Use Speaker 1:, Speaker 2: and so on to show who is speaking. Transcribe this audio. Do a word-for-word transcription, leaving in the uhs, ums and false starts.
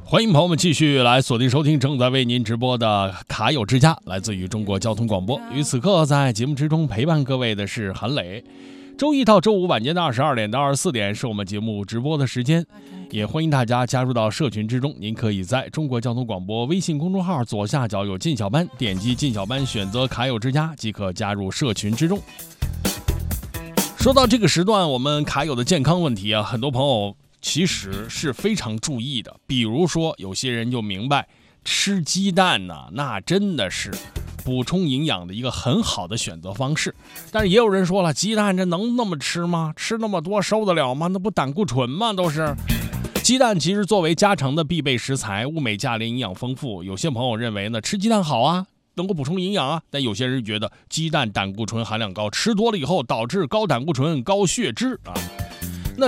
Speaker 1: 欢迎朋友们继续来锁定收听正在为您直播的卡友之家，来自于中国交通广播。于此刻在节目之中陪伴各位的是韩磊。周一到周五晚间的二十二点到二十四点是我们节目直播的时间，也欢迎大家加入到社群之中。您可以在中国交通广播微信公众号左下角有进小班，点击进小班选择卡友之家即可加入社群之中。说到这个时段，我们卡友的健康问题啊，很多朋友其实是非常注意的。比如说有些人就明白吃鸡蛋呢，那真的是补充营养的一个很好的选择方式。但是也有人说了，鸡蛋这能那么吃吗？吃那么多受得了吗？那不胆固醇吗？都是。鸡蛋其实作为家常的必备食材，物美价廉，营养丰富。有些朋友认为呢，吃鸡蛋好啊，能够补充营养啊，但有些人觉得鸡蛋胆固醇含量高，吃多了以后导致高胆固醇、高血脂啊。